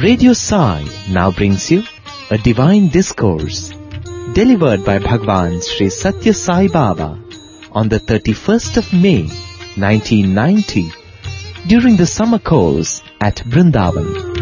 Radio Sai now brings you a divine discourse delivered by Bhagwan Sri Satya Sai Baba on the 31st of May 1990 during the summer course at Vrindavan.